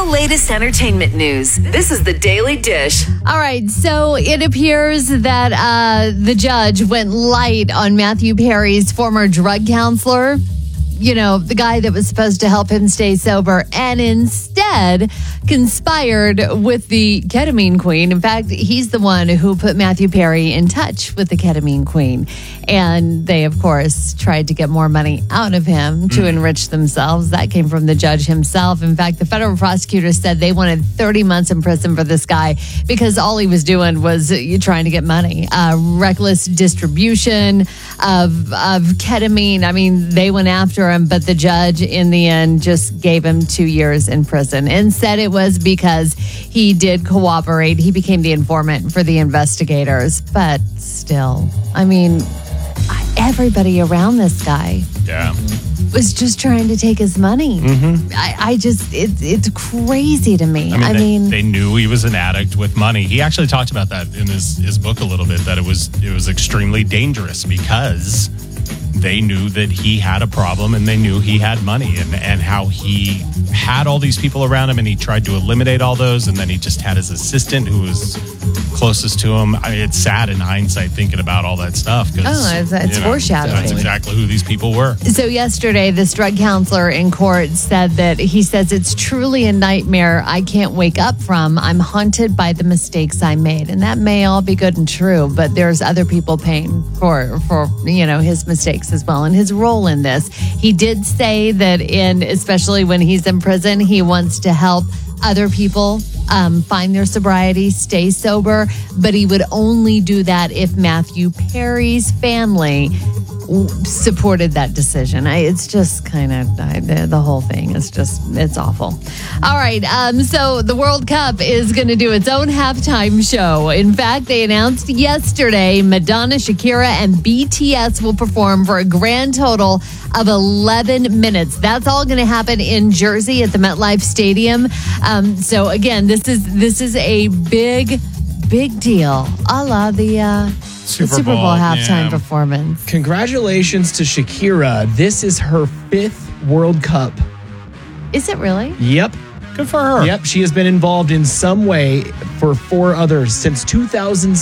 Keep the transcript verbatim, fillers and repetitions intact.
latest entertainment news. This is the Daily Dish. All right, so it appears that uh, the judge went light on Matthew Perry's former drug counselor, you know, the guy that was supposed to help him stay sober, and instead conspired with the ketamine queen. In fact, he's the one who put Matthew Perry in touch with the ketamine queen. And they, of course, tried to get more money out of him to mm. enrich themselves. That came from the judge himself. In fact, the federal prosecutors said they wanted thirty months in prison for this guy because all he was doing was trying to get money. Uh, reckless distribution of, of ketamine. I mean, they went after him, but the judge in the end just gave him two years in prison and said it was because he did cooperate. He became the informant for the investigators. But still, I mean, everybody around this guy yeah. was just trying to take his money. Mm-hmm. I, I just, it's it's crazy to me. I mean, I they, mean, they knew he was an addict with money. He actually talked about that in his, his book a little bit, that it was it was extremely dangerous because they knew that he had a problem and they knew he had money, and, and how he had all these people around him and he tried to eliminate all those, and then he just had his assistant who was closest to him. I mean, it's sad in hindsight thinking about all that stuff. Oh, it's, it's you know, foreshadowing. That's exactly who these people were. So yesterday, this drug counselor in court said that he says it's truly a nightmare I can't wake up from. I'm haunted by the mistakes I made. And that may all be good and true, but there's other people paying for, for you know, his mistakes as well and his role in this. He did say that in, especially when he's in prison, he wants to help other people um, find their sobriety, stay sober, but he would only do that if Matthew Perry's family supported that decision. I, it's just kind of, the, the whole thing is just, it's awful. All right, um, so the World Cup is going to do its own halftime show. In fact, they announced yesterday Madonna, Shakira, and B T S will perform for a grand total of eleven minutes. That's all going to happen in Jersey at the MetLife Stadium. Um, so again, this is this is a big, big deal, a la the uh, Super, the Super Bowl, Bowl halftime yeah. performance. Congratulations to Shakira. This is her fifth World Cup. Is it really? Yep. Good for her. Yep. She has been involved in some way for four others since two thousand